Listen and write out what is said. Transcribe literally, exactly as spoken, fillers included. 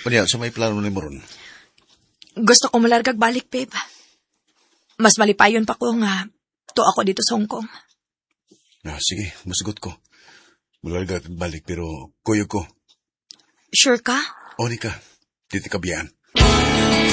Panya, sa may plano ni Moron. Gusto ko malargag balik, babe. Mas malipayon pa ko nga to ako dito sa Hong Kong. Ah, sige, masugot ko. Malarga kag balik pero kuyog ko. Sure ka? O, ni ka. Dito ka biyan.